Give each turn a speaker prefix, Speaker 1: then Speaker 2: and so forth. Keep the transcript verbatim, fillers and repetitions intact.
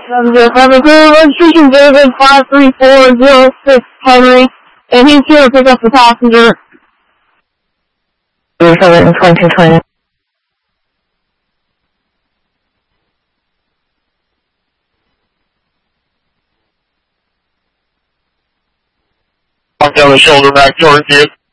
Speaker 1: Passenger having clear registration David five three four zero six Henry, and he's here to pick up the passenger.
Speaker 2: seven twenty twenty.
Speaker 3: Down the shoulder back towards you.